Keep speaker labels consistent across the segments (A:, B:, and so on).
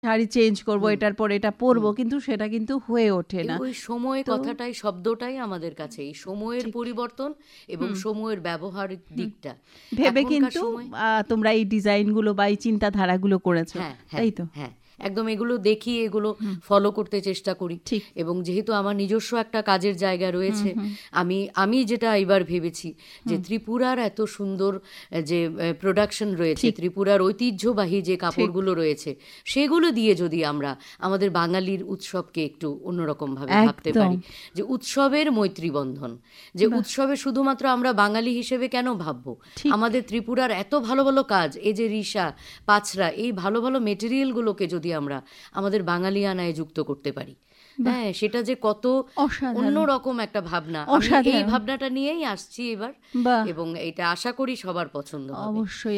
A: Sari change করব, এটার পর এটা পরবো, কিন্তু সেটা কিন্তু হয়ে ওঠে না।
B: ওই সময় কথাটাই, শব্দটাই আমাদের কাছে এই সময়ের পরিবর্তন এবং সময়ের ব্যবহারিক দিকটা
A: ভেবে
B: এখনকার
A: কিন্তু
B: সময়।
A: তোমরা এই ডিজাইনগুলো বা এই চিন্তাধারাগুলো করেছো,
B: হ্যাঁ হ্যাঁ
A: তাই তো?
B: হ্যাঁ, একদম এগুলো দেখি, এগুলো ফলো করতে চেষ্টা করি।
A: ঠিক।
B: এবং যেহেতু আমার নিজস্ব একটা কাজের জায়গা রয়েছে, আমি যেটা এবার ভেবেছি যে ত্রিপুরার এত সুন্দর যে প্রোডাকশন রয়েছে, ত্রিপুরার ঐতিহ্যবাহী যে কাপড়গুলো রয়েছে, সেগুলো দিয়ে যদি আমরা আমাদের বাঙালির উৎসবকে একটু অন্যরকম ভাবে ভাবতে পারি, যে উৎসবের মৈত্রী বন্ধন, যে উৎসবে শুধুমাত্র আমরা বাঙালি হিসেবে কেন ভাববো, আমাদের ত্রিপুরার এত ভালো ভালো কাজ, এই যে রিসা, পাছরা, এই ভালো ভালো মেটেরিয়ালগুলোকে যদি আমরা আমাদের বাঙালিয়ানায় যুক্ত করতে পারি, হ্যাঁ, সেটা যে কত অন্যরকম একটা ভাবনা। আমি এই ভাবনাটা নিয়েই আসছি এবার, এবং এটা আশা করি সবার পছন্দ হবে
A: অবশ্যই।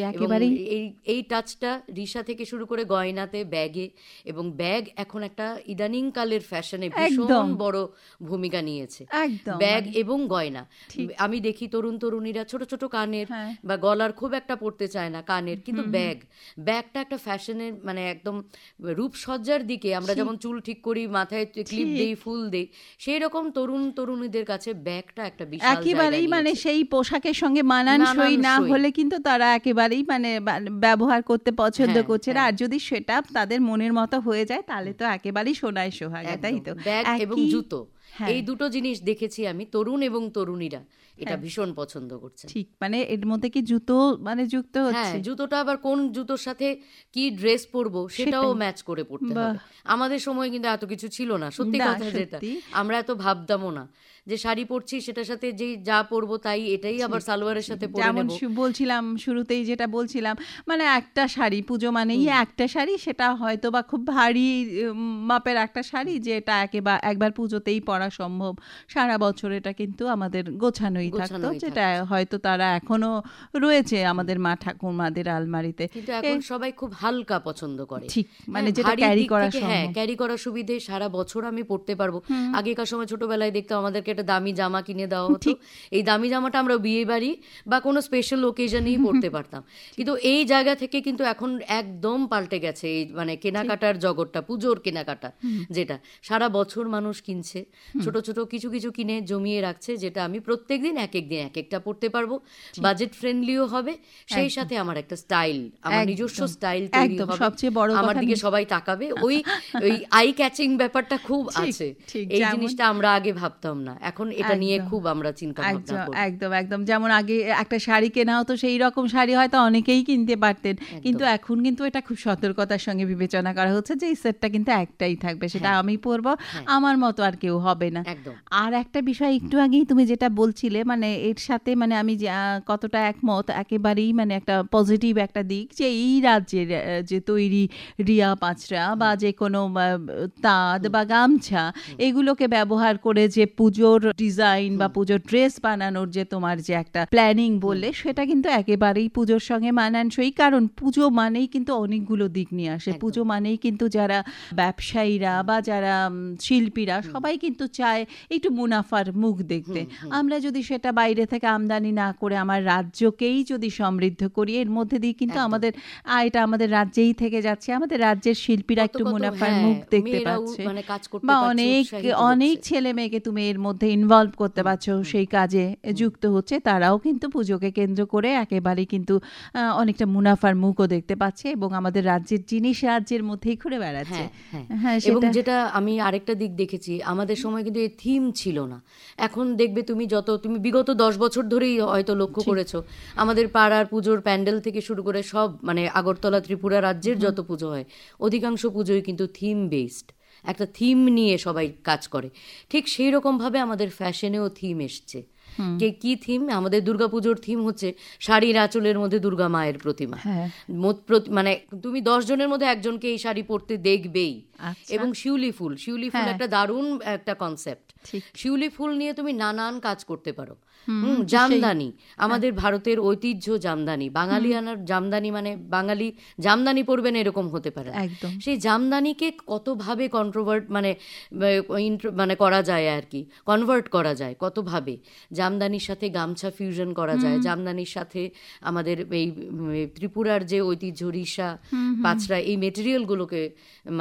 B: এই টাচটা রিসা থেকে শুরু করে গয়নাতে, ব্যাগে, এবং ব্যাগ এখন একটা ইদানিং কালের ফ্যাশনে ভীষণ বড় ভূমিকা নিয়েছে, ব্যাগ এবং গয়না। আমি দেখি তরুণ তরুণীরা ছোট ছোট কানের বা গলার খুব একটা পড়তে চায় না কানের, কিন্তু ব্যাগটা একটা ফ্যাশনের, মানে একদম রূপসজ্জার দিকে আমরা যেমন চুল ঠিক করি, মাথায় ক্লিপ দেই, ফুল দেই, সেই রকম তরুণ তরুণীদের কাছে ব্যাগটা একটা বিশাল
A: একেবারেই, মানে সেই পোশাকের সঙ্গে মানানসই না হলে কিন্তু তারা একেবারেই মানে ব্যবহার করতে পছন্দ করছে না। আর যদি সেটা তাদের মনের মতো হয়ে যায় তাহলে তো একেবারেই সোনায় সোহাগা, তাই তো?
B: ব্যাগ এবং জুতো, এই দুটো জিনিস দেখেছি আমি, তরুণ এবং তরুণীরা এটা ভীষণ পছন্দ করছে।
A: ঠিক, মানে এর মধ্যে কি জুতো মানে যুক্ত হচ্ছে?
B: হ্যাঁ, জুতোটা আবার কোন জুতোর সাথে কি ড্রেস পরবো সেটাও ম্যাচ করে পড়তে হবে। আমাদের সময় কিন্তু এত কিছু ছিল না, সত্যি কথা যেটা, আমরা এত ভাবতামও না যে শাড়ি পরছি সেটার সাথে যে যা পরবো তাই, এটাই আবার সালোয়ারের সাথে পরে নেব।
A: বলছিলাম শুরুতেই, যেটা বলছিলাম, মানে একটা শাড়ি, পুজো মানেই একটা শাড়ি, সেটা হয়তো বা খুব ভারী মাপের একটা শাড়ি, যেটা একবার পুজোতেই পরা সম্ভব, সারা বছর এটা কিন্তু আমাদের গোছানোই থাকতো, যেটা হয়তো তারা এখনো রয়েছে আমাদের মা ঠাকুরমাদের আলমারিতে।
B: কিন্তু এখন সবাই খুব হালকা পছন্দ করে,
A: ঠিক, মানে যেটা ক্যারি করা সম্ভব,
B: হ্যাঁ, ক্যারি করা সুবিধে, সারা বছর আমি পরতে পারবো। আগেকার সময় ছোটবেলায় দেখতাম আমাদেরকে একটা দামি জামা কিনে দেওয়া হতো, এই দামি জামাটা আমরা বিয়ে বাড়ি বা কোনো স্পেশাল ওকেশনেই পরতে পারতাম। কিন্তু এই জায়গা থেকে কিন্তু এখন একদম পাল্টে গেছে এই মানে কেনাকাটার জগৎটা, পুজোর কেনাকাটা, যেটা সারা বছর মানুষ কিনছে, ছোট ছোট কিছু কিছু কিনে জমিয়ে রাখছে, যেটা আমি প্রত্যেকদিন এক এক দিন এক একটা পরতে পারবো, বাজেট ফ্রেন্ডলিও হবে, সেই সাথে আমার একটা স্টাইল, আমার নিজস্ব স্টাইল তৈরি হবে,
A: সবচেয়ে বড় কথা
B: আমার দিকে সবাই তাকাবে, ওই আই ক্যাচিং ব্যাপারটা খুব আছে। এই জিনিসটা আমরা আগে ভাবতাম না, এখন এটা নিয়ে খুব আমরা চিন্তা ভাবনা করি।
A: একদম একদম, যেমন আগে একটা শাড়ি কেনা হতো, সেই রকম শাড়ি হয়তো অনেকেই কিনতে পারতেন, কিন্তু এখন কিন্তু এটা খুব সতর্কতার সঙ্গে বিবেচনা করা হচ্ছে যে এই সেটটা কিন্তু একটাই থাকবে, সেটা আমি পরবো, আমার মতো আর কেউ হবে না। আর একটা বিষয় একটু আগেই তুমি যেটা বলছিলে, মানে এর সাথে মানে আমি কতটা একমত, একেবারেই মানে একটা পজিটিভ একটা দিক, যে এই রাজ্যের যে তৈরি রিয়া, পাঁচরা বা যে কোনো তাঁত বা গামছা, এগুলোকে ব্যবহার করে যে পুজোর ডিজাইন বা পুজোর ড্রেস বানানোর যে তোমার যে একটা প্ল্যানিং বললে, সেটা কিন্তু একেবারেই পুজোর সঙ্গে মানানসই। কারণ পুজো মানেই কিন্তু অনেকগুলো দিক নিয়ে আসে, পুজো মানেই কিন্তু যারা ব্যবসায়ীরা বা যারা শিল্পীরা সবাই কিন্তু চায় একটু মুনাফার মুখ দেখতে। আমরা যদি সেটা বাইরে থেকে আমদানি না করে আমার রাজ্যকেই যদি সমৃদ্ধ করি, এর মধ্যে দিয়ে কিন্তু আমাদের আয়টা আমাদের রাজ্যেই থেকে যাচ্ছে, আমাদের রাজ্যের শিল্পীরা একটু মুনাফার মুখ দেখতে পাচ্ছে, বা অনেক ছেলে মেয়েকে তুমি এর মধ্যে ইনভলভ করতে পারছো, সেই কাজে যুক্ত হচ্ছে, তারাও কিন্তু পুজোকে কেন্দ্র করে একেবারেই কিন্তু অনেকটা মুনাফার মুখও দেখতে পাচ্ছে, এবং আমাদের রাজ্যের জিনিস রাজ্যের মধ্যেই ঘুরে বেড়াচ্ছে।
B: এবং যেটা আমি আরেকটা দিক দেখেছি, আমাদের সময় কিন্তু এই থিম ছিল না। এখন দেখবে তুমি তুমি বিগত 10 বছর ধরেই হয়তো লক্ষ্য করেছো, আমাদের পাড়ার পুজোর প্যান্ডেল থেকে শুরু করে সব, মানে আগরতলা ত্রিপুরা রাজ্যের যত পুজো হয়, অধিকাংশ পুজোই কিন্তু থিম বেসড, একটা থিম নিয়ে সবাই কাজ করে। ঠিক সেই রকমভাবে আমাদের ফ্যাশনেও থিম এসছে। কি থিম? আমাদের দুর্গাপুজোর থিম হচ্ছে শাড়ির আঁচলের মধ্যে দুর্গা মায়ের প্রতিমা, মানে তুমি 10 জনের মধ্যে একজনকে এই শাড়ি পরতে দেখবেই। এবং শিউলি ফুল একটা দারুণ একটা কনসেপ্ট। শিউলি ফুল নিয়ে তুমি নানান কাজ করতে পারো। জামদানি, আমাদের ভারতের ঐতিহ্য জামদানি, বাঙালিয়ানার জামদানি, মানে বাঙালি জামদানি পরবেন এরকম হতে পারে। সেই জামদানিকে কতভাবে মানে করা যায় আর কি, কনভার্ট করা যায় কতভাবে। জামদানির সাথে গামছা ফিউশন করা যায়, জামদানির সাথে আমাদের এই ত্রিপুরার যে ঐতিহ্য রিসা, পাঁচরা, এই মেটেরিয়ালগুলোকে